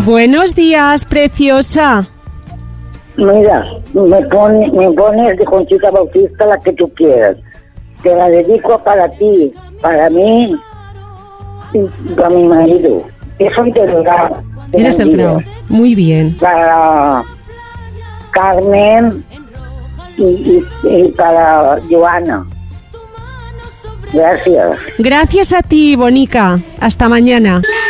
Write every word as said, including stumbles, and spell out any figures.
Buenos días, preciosa. Mira, me, pone, me pones de Conchita Bautista la que tú quieras. Te la dedico para ti, para mí y para mi marido. Yo soy del Grau. Eres del Grau. Muy bien. Para Carmen y, y, y para Joana. Gracias. Gracias a ti, Bonica. Hasta mañana.